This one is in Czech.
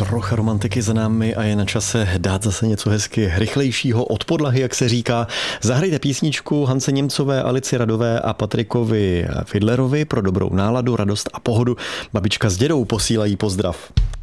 Trocha romantiky za námi a je na čase dát zase něco hezky rychlejšího od podlahy, jak se říká. Zahrajte písničku Hance Němcové, Alici Radové a Patrikovi Fidlerovi pro dobrou náladu, radost a pohodu. Babička s dědou posílají pozdrav.